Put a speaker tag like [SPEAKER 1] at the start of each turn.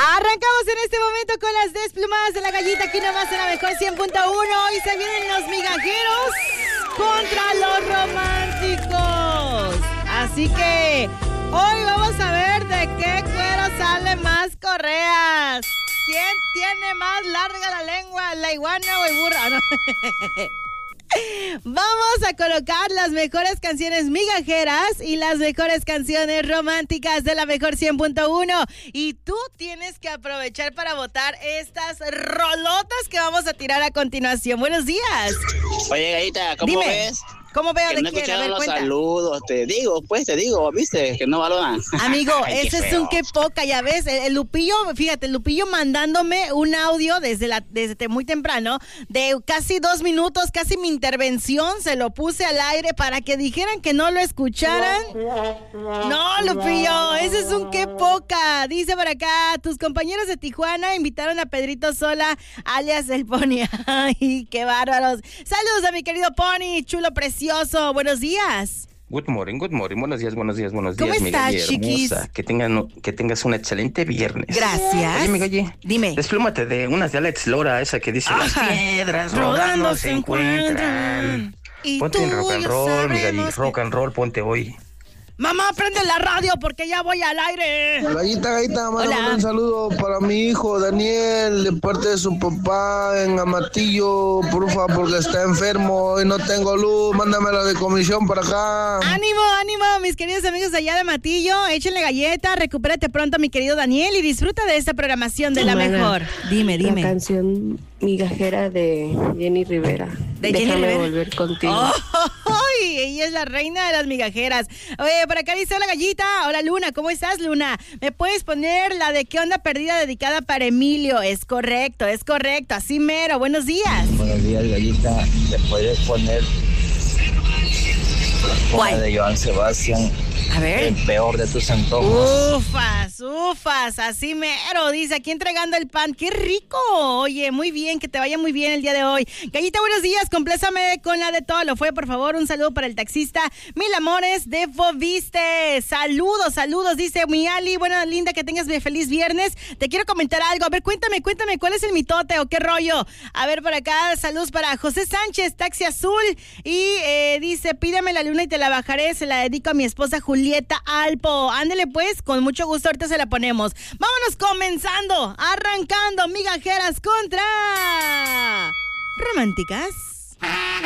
[SPEAKER 1] Arrancamos en este momento con las desplumadas de la gallita, aquí nomás en la mejor 100.1. Y se vienen los migajeros contra los románticos. Así que hoy vamos a ver de qué cuero salen más correas. ¿Quién tiene más larga la lengua, la iguana o el burro? No. Vamos a colocar las mejores canciones migajeras y las mejores canciones románticas de la mejor 100.1. Y tú tienes que aprovechar para votar estas rolotas que vamos a tirar a continuación. Buenos días.
[SPEAKER 2] Oye, Gallita, ¿cómo ves?
[SPEAKER 1] ¿Cómo veo
[SPEAKER 2] que
[SPEAKER 1] de
[SPEAKER 2] no
[SPEAKER 1] quién? A ver,
[SPEAKER 2] los
[SPEAKER 1] cuenta.
[SPEAKER 2] saludos, te digo, viste, que no valoran.
[SPEAKER 1] Amigo,
[SPEAKER 2] Ay,
[SPEAKER 1] ese
[SPEAKER 2] qué
[SPEAKER 1] es un
[SPEAKER 2] feo.
[SPEAKER 1] qué poca, ya ves, el Lupillo, fíjate, el Lupillo mandándome un audio desde muy temprano, de casi 2 minutos, casi mi intervención, se lo puse al aire para que dijeran que no lo escucharan. No, Lupillo, ese es un qué poca. Dice por acá, tus compañeros de Tijuana invitaron a Pedrito Sola, alias el Pony. Ay, qué bárbaros. Saludos a mi querido Pony, chulo precioso. Buenos días.
[SPEAKER 3] Good morning. Buenos días,
[SPEAKER 1] ¿Cómo
[SPEAKER 3] mi
[SPEAKER 1] estás,
[SPEAKER 3] Galli
[SPEAKER 1] chiquis?
[SPEAKER 3] hermosa. Que tengas un excelente viernes.
[SPEAKER 1] Gracias.
[SPEAKER 3] Oye, mi Galli,
[SPEAKER 1] Dime.
[SPEAKER 3] desplúmate de unas de Alex Lora, esa que dice, las
[SPEAKER 1] Ajá.
[SPEAKER 3] piedras rodando se encuentran.
[SPEAKER 1] Y
[SPEAKER 3] Ponte
[SPEAKER 1] tú
[SPEAKER 3] en rock
[SPEAKER 1] y
[SPEAKER 3] and
[SPEAKER 1] yo
[SPEAKER 3] roll, mi Galli,
[SPEAKER 1] sabemos que-
[SPEAKER 3] rock and roll, ponte hoy.
[SPEAKER 1] Mamá, prende la radio porque ya voy al aire.
[SPEAKER 4] Gallita,
[SPEAKER 1] Hola.
[SPEAKER 4] mándame un saludo para mi hijo Daniel, de parte de su papá en Amatillo, porfa, porque está enfermo y no tengo luz, mándamelo de comisión para acá.
[SPEAKER 1] Ánimo, mis queridos amigos de allá de Matillo. Échenle galleta, recupérate pronto, mi querido Daniel, y disfruta de esta programación de la
[SPEAKER 5] Mana,
[SPEAKER 1] mejor. Dime.
[SPEAKER 5] La canción migajera de Jenny Rivera.
[SPEAKER 1] ¿De Jenny
[SPEAKER 5] Déjame
[SPEAKER 1] Rivera?
[SPEAKER 5] volver contigo.
[SPEAKER 1] ¡Ay! Ella es la reina de las migajeras. Oye, por acá dice, hola gallita. Hola Luna, ¿cómo estás, Luna? ¿Me puedes poner la de qué onda perdida dedicada para Emilio? Es correcto, así mero. Buenos días.
[SPEAKER 6] Buenos días, Gallita. ¿Le puedes poner
[SPEAKER 1] ¿Cuál?
[SPEAKER 6] una de Joan Sebastián?
[SPEAKER 1] A ver.
[SPEAKER 6] El peor de tus antojos.
[SPEAKER 1] Ufas, así mero, dice, aquí entregando el pan, ¡qué rico! Oye, muy bien, que te vaya muy bien el día de hoy. Gallita, buenos días, complézame con la de todo lo fue, por favor, un saludo para el taxista, Mil Amores de Foviste, saludos, dice mi Ali, bueno, linda, que tengas un feliz viernes, te quiero comentar algo, a ver, cuéntame, ¿cuál es el mitote o qué rollo? A ver, por acá, saludos para José Sánchez, Taxi Azul, y dice, pídame la luna y te la bajaré, se la dedico a mi esposa Julieta Alpo, ándele pues, con mucho gusto, ahorita se la ponemos. Vámonos comenzando, arrancando, migajeras contra románticas.